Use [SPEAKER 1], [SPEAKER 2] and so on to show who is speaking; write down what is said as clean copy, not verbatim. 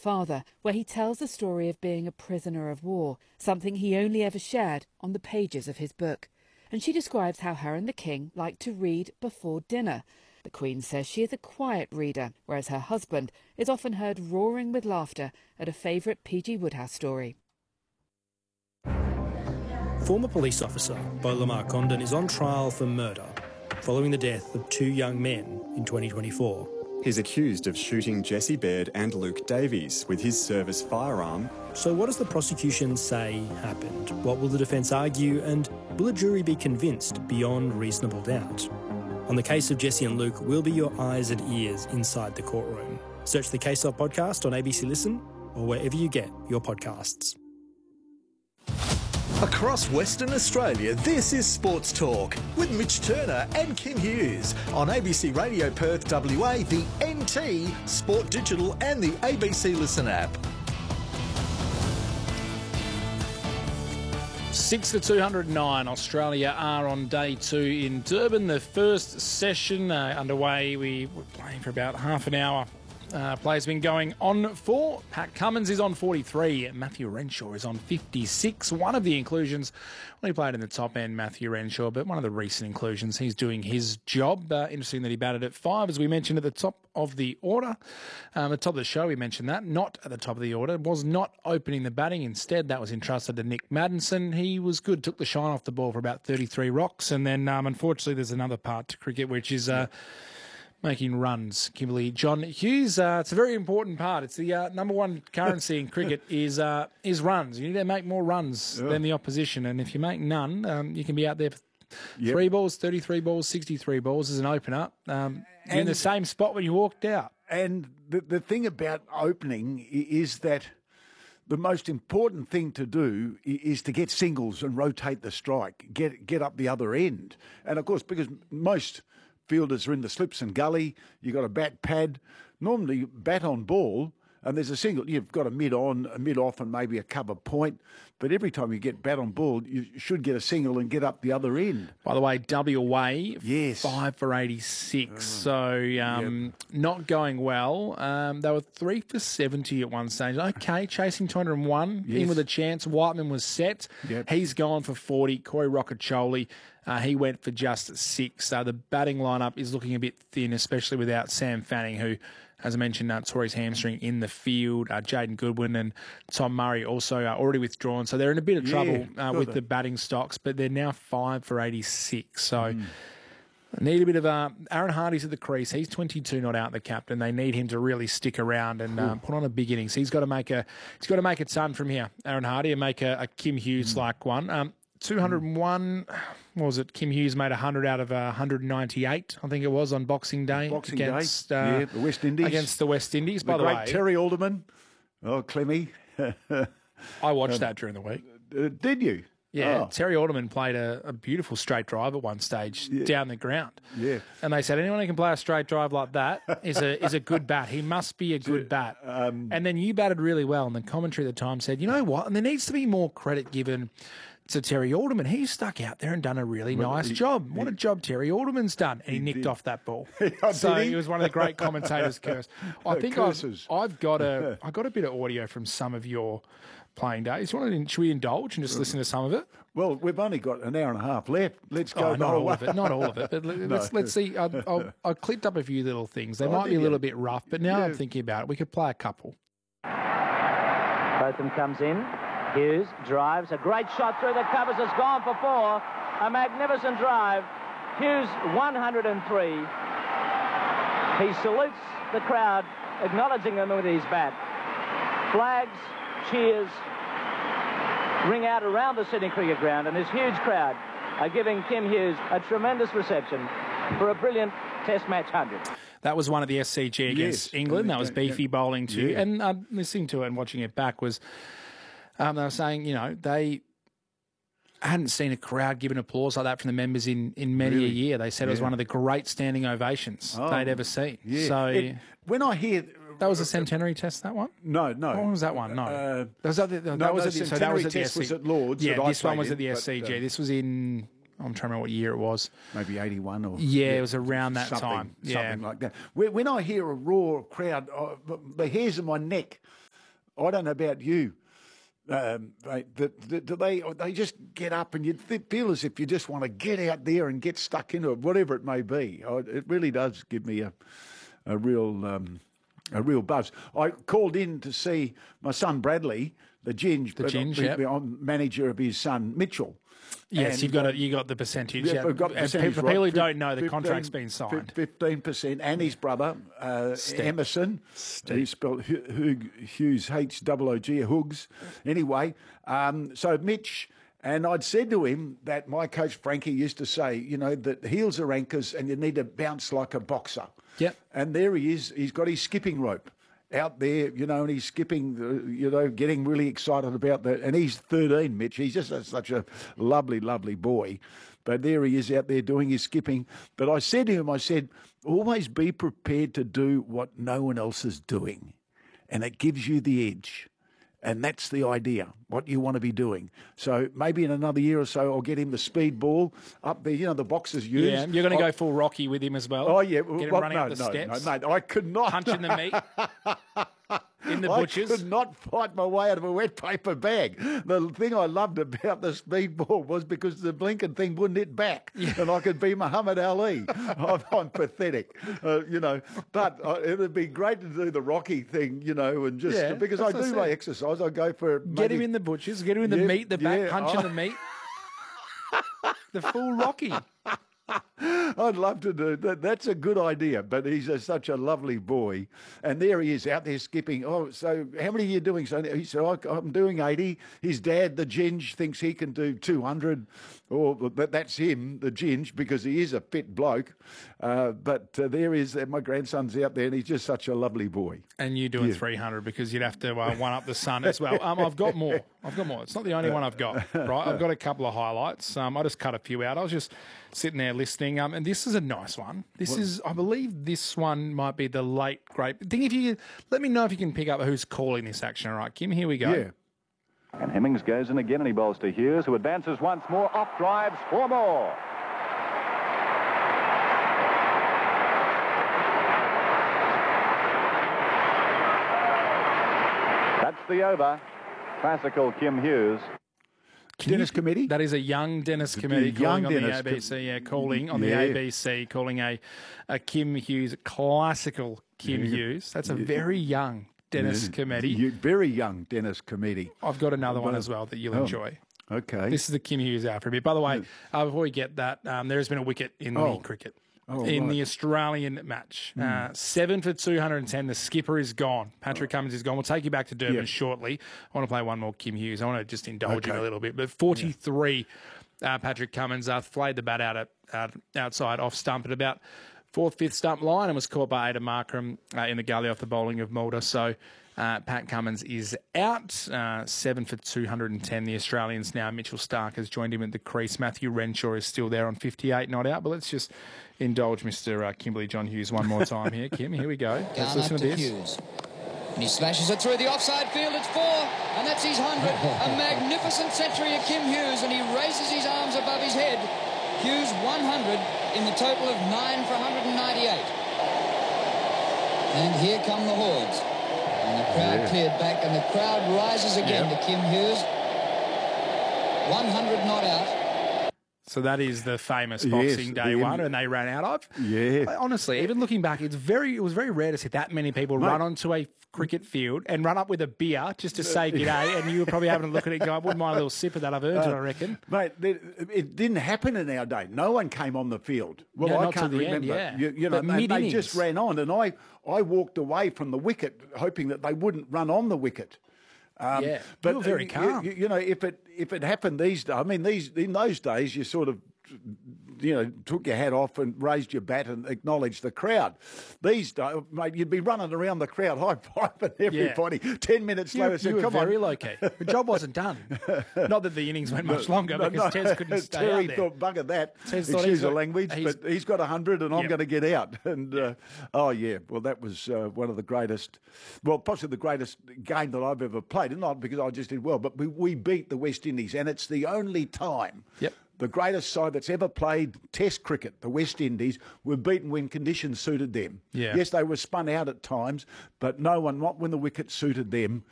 [SPEAKER 1] father, where he tells the story of being a prisoner of war, something he only ever shared on the pages of his book. And she describes how her and the King like to read before dinner. The Queen says she is a quiet reader, whereas her husband is often heard roaring with laughter at a favourite P.G. Wodehouse story.
[SPEAKER 2] Former police officer Beau Lamar Condon is on trial for murder following the death of two young men in 2024.
[SPEAKER 3] He's accused of shooting Jesse Baird and Luke Davies with his service firearm.
[SPEAKER 2] So what does the prosecution say happened? What will the defence argue, and will a jury be convinced beyond reasonable doubt? On the case of Jesse and Luke, we'll be your eyes and ears inside the courtroom. Search the Case Of podcast on ABC Listen or wherever you get your podcasts.
[SPEAKER 4] Across Western Australia, this is Sports Talk with Mitch Turner and Kim Hughes on ABC Radio Perth WA, the NT, Sport Digital and the ABC Listen app.
[SPEAKER 5] 6 to 209, Australia are on day 2 in Durban. The first session underway. We were playing for about half an hour. Play's been going on for. Pat Cummins is on 43. Matthew Renshaw is on 56. One of the inclusions, well, he played in the top end, Matthew Renshaw, but one of the recent inclusions, he's doing his job. Interesting that he batted at 5, as we mentioned at the top of the order. At the top of the show, we mentioned that. Not at the top of the order. Was not opening the batting. Instead, that was entrusted to Nick Maddinson. He was good. Took the shine off the ball for about 33 rocks. And then, unfortunately, there's another part to cricket, which is... making runs, Kimberley. John Hughes, it's a very important part. It's the number one currency in cricket is runs. You need to make more runs than the opposition, and if you make none, you can be out there for 3 balls, 33 balls, 63 balls as an opener. You're in the same spot when you walked out.
[SPEAKER 6] And the thing about opening is that the most important thing to do is to get singles and rotate the strike, get up the other end. And, of course, because most fielders are in the slips and gully, you've got a bat pad, normally bat on ball, and there's a single. You've got a mid on, a mid off, and maybe a cover point. But every time you get bat on ball, you should get a single and get up the other end.
[SPEAKER 5] By the way, WA, 5 for 86. So not going well. They were 3 for 70 at one stage. Okay, chasing 201, in with a chance. Whiteman was set. He's gone for 40. Corey Rockacholi, he went for just 6. The batting lineup is looking a bit thin, especially without Sam Fanning, who, as I mentioned, tore his hamstring in the field. Jaden Goodwin and Tom Murray also are already withdrawn. So they're in a bit of trouble with the batting stocks, but they're now 5 for 86. So need a bit of Aaron Hardy's at the crease. He's 22 not out, the captain. They need him to really stick around and put on a big innings. He's got to make a ton from here, Aaron Hardy, and make a Kim Hughes like one. 201, what was it? Kim Hughes made 100 out of 198, I think it was, on Boxing Day. Against
[SPEAKER 6] the West Indies.
[SPEAKER 5] Against the West Indies, by the way.
[SPEAKER 6] Terry Alderman. Oh, Clemmy.
[SPEAKER 5] I watched that during the week.
[SPEAKER 6] Did you?
[SPEAKER 5] Yeah, Terry Alderman played a beautiful straight drive at one stage down the ground.
[SPEAKER 6] Yeah.
[SPEAKER 5] And they said anyone who can play a straight drive like that is a good bat. He must be a good bat. And then you batted really well, and the commentary at the time said, you know what, and there needs to be more credit given to Terry Alderman. He stuck out there and done a really nice job. What a job Terry Alderman's done. And he nicked off that ball. So he was one of the great commentators' curse. I think I've got a bit of audio from some of your playing days. Should we indulge and just listen to some of it?
[SPEAKER 6] Well, we've only got an hour and a half left. Let's go.
[SPEAKER 5] Not all of it. Not all of it. But let's see. I clipped up a few little things. They might be a little bit rough, but now I'm thinking about it. We could play a couple.
[SPEAKER 7] Botham comes in. Hughes drives. A great shot through the covers. It's gone for 4. A magnificent drive. Hughes 103. He salutes the crowd, acknowledging them with his bat. Flags, cheers ring out around the Sydney Cricket Ground, and this huge crowd are giving Kim Hughes a tremendous reception for a brilliant Test match 100.
[SPEAKER 5] That was one of the SCG against England. That was beefy bowling too.
[SPEAKER 6] Yeah.
[SPEAKER 5] And listening to it and watching it back was, they were saying, they hadn't seen a crowd giving applause like that from the members in many a year. They said it was one of the great standing ovations they'd ever seen.
[SPEAKER 6] Yeah.
[SPEAKER 5] So
[SPEAKER 6] when I hear...
[SPEAKER 5] That was a centenary test, that one?
[SPEAKER 6] No.
[SPEAKER 5] What was that one? No.
[SPEAKER 6] The centenary test was at Lords.
[SPEAKER 5] Yeah, this one was at the SCG. This was in... I'm trying to remember what year it was.
[SPEAKER 6] Maybe 81 or...
[SPEAKER 5] Yeah, it was around that time.
[SPEAKER 6] Something like that. When I hear a roar crowd, the hairs on my neck I don't know about you. They just get up and you feel as if you just want to get out there and get stuck into it, whatever it may be. It really does give me a real buzz. I called in to see my son Bradley, the Ginge. I'm manager of his son Mitchell.
[SPEAKER 5] Yes,
[SPEAKER 6] and,
[SPEAKER 5] you got the percentage.
[SPEAKER 6] Yeah, we've got the percentage.
[SPEAKER 5] For people who don't know, the contract's been signed.
[SPEAKER 6] 15%, and his brother Emerson, he's spelled Hughes, H-O-O-G, Hoogs. Anyway, so Mitch. And I'd said to him that my coach Frankie used to say, you know, that heels are anchors and you need to bounce like a boxer.
[SPEAKER 5] Yep.
[SPEAKER 6] And there he is. He's got his skipping rope out there, you know, and he's skipping, getting really excited about that. And he's 13, Mitch. He's just such a lovely, lovely boy. But there he is out there doing his skipping. But I said to him, always be prepared to do what no one else is doing. And it gives you the edge. And that's the idea, what you want to be doing. So maybe in another year or so, I'll get him the speed ball up there, the boxers use.
[SPEAKER 5] Yeah, you're going to go full Rocky with him as well?
[SPEAKER 6] Oh, yeah.
[SPEAKER 5] Get him running up the steps?
[SPEAKER 6] No, I could not.
[SPEAKER 5] Punching the meat in the butchers?
[SPEAKER 6] I could not fight my way out of a wet paper bag. The thing I loved about the speed ball was because the blinking thing wouldn't hit back, and I could be Muhammad Ali. I'm pathetic, But it would be great to do the Rocky thing, and just because I do my exercise, I go for
[SPEAKER 5] get him in the butchers, get him in the meat, the back, punching the meat, the full Rocky.
[SPEAKER 6] I'd love to do that. That's a good idea, but he's such a lovely boy. And there he is out there skipping. Oh, so how many are you doing? So he said, I'm doing 80. His dad, the Ginge, thinks he can do 200. But that's him, the Ginge, because he is a fit bloke. But there is, my grandson's out there, and he's just such a lovely boy.
[SPEAKER 5] And you doing 300 because you'd have to one up the son as well. I've got more. It's not the only one I've got, right? I've got a couple of highlights. I just cut a few out. I was just sitting there listening, and this is a nice one. I believe this one might be the late great. Let me know if you can pick up who's calling this action. All right, Kim, here we go.
[SPEAKER 6] Yeah.
[SPEAKER 8] And Hemmings goes in again and he bowls to Hughes, who advances once more, off drives 4 more. That's the over. Classical Kim Hughes.
[SPEAKER 6] Dennis Committee?
[SPEAKER 5] That is a young Dennis Committee calling on the ABC. Calling on the ABC, calling a Kim Hughes, classical Kim Hughes. That's a very young Dennis Committee.
[SPEAKER 6] Very young Dennis Committee.
[SPEAKER 5] I've got another one as well that you'll enjoy.
[SPEAKER 6] Okay.
[SPEAKER 5] This is the Kim Hughes out for a bit. By the way, before we get that, there has been a wicket in the cricket. The Australian match. 7 for 210. The skipper is gone. Patrick Cummins is gone. We'll take you back to Durban shortly. I want to play one more Kim Hughes. I want to just indulge him a little bit. But 43, Patrick Cummins flayed the bat out outside off stump at about 4th, 5th stump line and was caught by Aidan Markram in the gully off the bowling of Mulder. So Pat Cummins is out. 7 for 210. The Australians now. Mitchell Starc has joined him at the crease. Matthew Renshaw is still there on 58, not out. But let's just indulge Mr. Kimberley John Hughes one more time here. Kim, here we go. Let's listen to this.
[SPEAKER 9] Hughes. And he smashes it through the offside field. It's 4, and that's his 100. A magnificent century of Kim Hughes, and he raises his arms above his head. Hughes 100 in the total of 9 for 198. And here come the hordes. And the crowd cleared back, and the crowd rises again to Kim Hughes. 100 not out.
[SPEAKER 5] So that is the famous Boxing Day one, and they ran out of.
[SPEAKER 6] Yeah.
[SPEAKER 5] Honestly, even looking back, it was very rare to see that many people run onto a cricket field and run up with a beer just to say g'day, and you were probably having a look at it and go, I wouldn't mind a little sip of that. I've earned it, I reckon.
[SPEAKER 6] Mate, it didn't happen in our day. No one came on the field. Well, I can't remember. They just ran on, and I walked away from the wicket hoping that they wouldn't run on the wicket.
[SPEAKER 5] But you were very calm.
[SPEAKER 6] If it happened these days, in those days you sort of, took your hat off and raised your bat and acknowledged the crowd. These days, mate, you'd be running around the crowd high-fiving everybody. 10 minutes later, said, "Come on."
[SPEAKER 5] Very low-key. The job wasn't done. Not that the innings went much longer because Tez couldn't stay
[SPEAKER 6] Terry
[SPEAKER 5] out there.
[SPEAKER 6] thought, bugger that.
[SPEAKER 5] Excuse
[SPEAKER 6] the language, but he's got 100 and I'm going to get out. And, well, that was one of the greatest, possibly the greatest game that I've ever played. And not because I just did well, but we beat the West Indies, and it's the only time the greatest side that's ever played Test cricket, the West Indies, were beaten when conditions suited them.
[SPEAKER 5] Yeah.
[SPEAKER 6] Yes, they were spun out at times, but not when the wicket suited them.